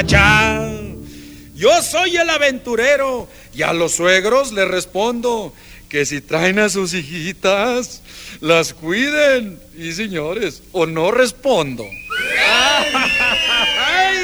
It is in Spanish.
Ya, yo soy el aventurero y a los suegros les respondo que si traen a sus hijitas, las cuiden. Y señores, o no respondo.